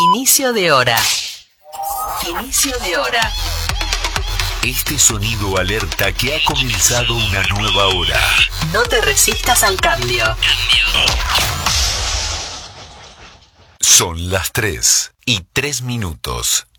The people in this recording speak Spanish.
Inicio de hora. Inicio de hora. Este sonido alerta que ha comenzado una nueva hora. No te resistas al cambio. Son las 3:03.